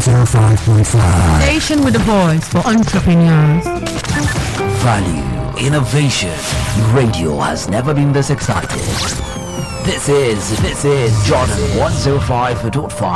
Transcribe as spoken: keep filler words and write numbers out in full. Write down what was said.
oh five point five. Station with a voice for entrepreneurs. Value, innovation. Radio has never been this excited. This is, this is Jordan one oh five point five.